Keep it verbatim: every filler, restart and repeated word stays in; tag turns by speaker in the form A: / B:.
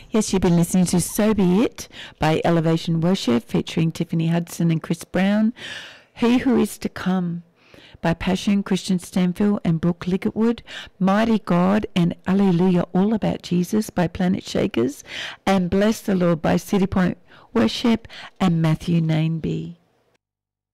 A: Yes, you've been listening to So Be It by Elevation Worship featuring Tiffany Hudson and Chris Brown. He Who Is to Come by Passion, Christian Stanfield and Brooke Licketwood. Mighty God and Alleluia, All About Jesus by Planet Shakers. And Bless the Lord by City Point Worship and Matthew Nainby.